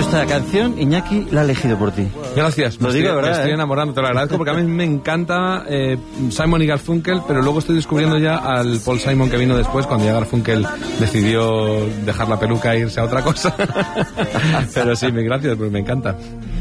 esta canción, Iñaki la ha elegido por ti. Gracias, Lo digo, ¿verdad? me estoy enamorando, te lo agradezco, porque a mí me encanta Simon y Garfunkel, pero luego estoy descubriendo ya al Paul Simon que vino después, cuando ya Garfunkel decidió dejar la peluca e irse a otra cosa. Pero sí, gracias, pues me encanta.